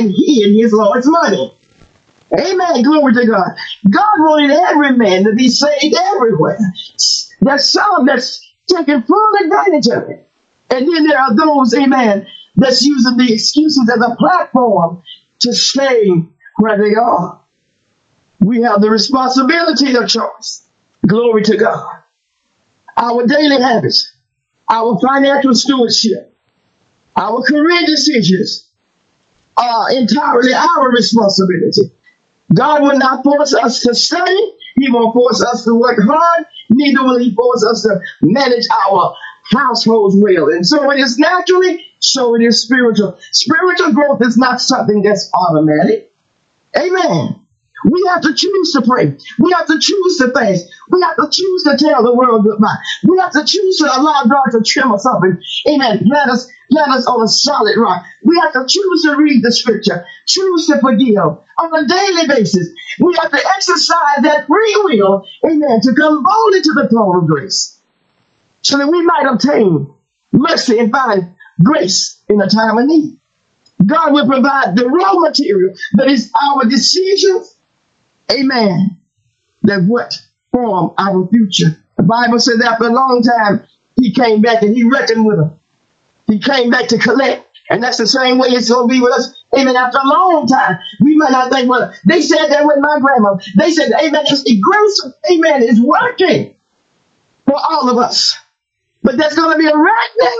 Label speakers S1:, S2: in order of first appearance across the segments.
S1: and hid his Lord's money. Amen. Glory to God. God wanted every man to be saved everywhere. There's some that's taking full advantage of it. And then there are those, amen, that's using the excuses as a platform to stay where they are. We have the responsibility of choice. Glory to God. Our daily habits, our financial stewardship, our career decisions are entirely our responsibility. God will not force us to study. He won't force us to work hard. Neither will he force us to manage our households well. And so it is naturally, so it is spiritual. Spiritual growth is not something that's automatic. Amen. We have to choose to pray. We have to choose to fast. We have to choose to tell the world goodbye. We have to choose to allow God to trim us up and, amen, plant us on a solid rock. We have to choose to read the scripture, choose to forgive on a daily basis. We have to exercise that free will, amen, to come boldly to the throne of grace so that we might obtain mercy and find grace in a time of need. God will provide the raw material, but it's our decisions, amen, that what form our future. The Bible says after a long time, he came back and he reckoned with them. He came back to collect. And that's the same way it's going to be with us. Amen. After a long time, we might not think, well, they said that with my grandma. They said, amen, grace, amen, is working for all of us. But there's going to be a reckoning,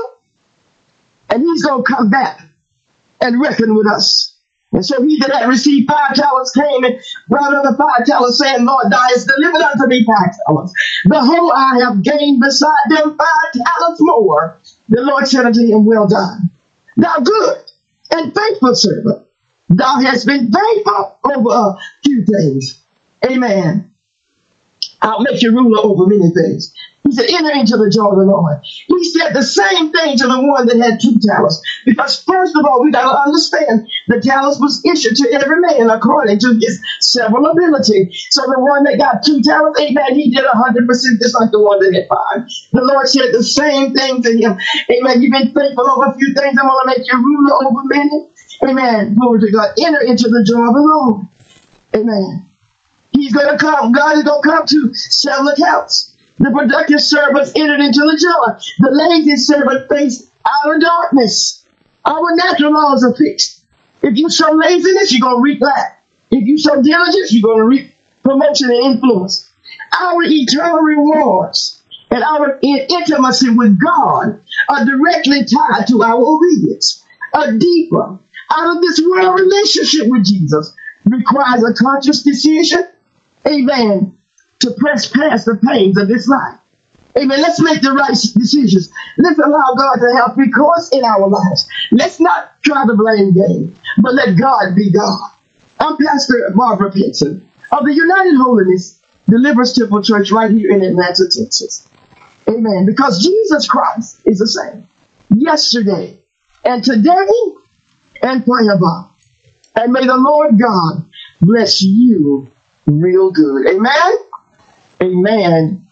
S1: and he's going to come back and reckon with us. And so he that had received 5 talents came and brought other 5 talents, saying, Lord, thou hast delivered unto me 5 talents. Behold, I have gained beside them 5 talents more. The Lord said unto him, well done, thou good and faithful servant. Thou hast been faithful over a few things. Amen. I'll make you ruler over many things. He said, enter into the joy of the Lord. He said the same thing to the one that had 2 talents. Because first of all, we got to understand the talents was issued to every man according to his several ability. So the one that got 2 talents, amen, he did 100% just like the one that had 5. The Lord said the same thing to him. Amen. You've been faithful over a few things. I'm going to make you ruler over many. Amen. Glory to God. Enter into the joy of the Lord. Amen. He's going to come. God is going to come to settle accounts. The productive servants entered into the joy. The lazy servant faced outer darkness. Our natural laws are fixed. If you show laziness, you're going to reap lack. If you show diligence, you're going to reap promotion and influence. Our eternal rewards and our intimacy with God are directly tied to our obedience. A deeper, out of this world relationship with Jesus requires a conscious decision, amen, to press past the pains of this life. Amen. Let's make the right decisions. Let's allow God to have free course in our lives. Let's not try to blame game, but let God be God. I'm Pastor Barbara Pinson of the United Holiness Deliverance Temple Church right here in Atlanta, Texas. Amen. Because Jesus Christ is the same yesterday and today and forever. And may the Lord God bless you real good. Amen. Amen